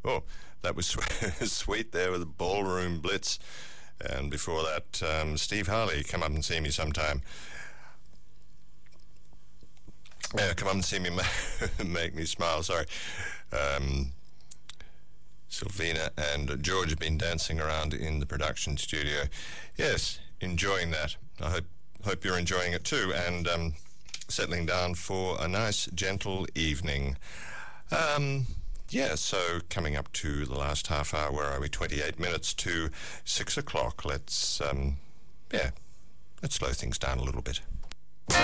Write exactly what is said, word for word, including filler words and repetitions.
Oh, that was sweet there with the Ballroom Blitz. And before that, um, Steve Harley, Come Up and See Me Sometime. Uh, come up and see me, make me smile, sorry. Um, Sylvina and George have been dancing around in the production studio. Yes, enjoying that. I hope hope you're enjoying it too, and um, settling down for a nice, gentle evening. Um, yeah, so coming up to the last half hour, where are we? twenty-eight minutes to six o'clock. Let's, um, yeah, let's slow things down a little bit.